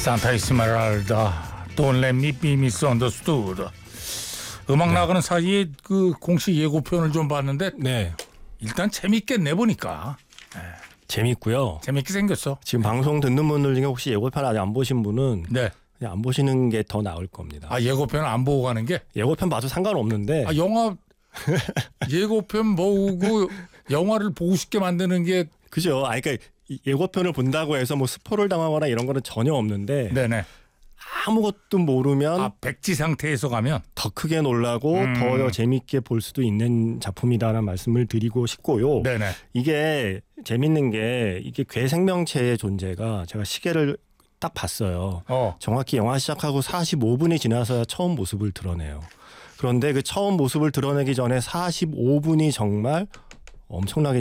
산타 이스메랄다 Don't let me be misunderstood. 음악 나가는 사이에 그 공식 예고편을 좀 봤는데 네. 일단 재밌게 내보니까 재밌고요. 재밌게 생겼어. 지금 방송 듣는 분들 중에 혹시 예고편 아직 안 보신 분은 네. 그냥 안 보시는 게 더 나을 겁니다. 아, 예고편을 안 보고 가는 게? 예고편 봐도 상관없는데 아, 영화 예고편 보고 영화를 보고 싶게 만드는 게 그죠. 아, 그러니까 예고편을 본다고 해서 뭐 스포를 당하거나 이런 거는 전혀 없는데 네네. 아무것도 모르면 아, 백지 상태에서 가면 더 크게 놀라고 더 재밌게 볼 수도 있는 작품이다라는 말씀을 드리고 싶고요. 네네. 이게 재밌는 게 이게 괴 생명체의 존재가 제가 시계를 딱 봤어요. 정확히 영화 시작하고 45분이 지나서야 처음 모습을 드러내요. 그런데 그 처음 모습을 드러내기 전에 45분이 정말 엄청나게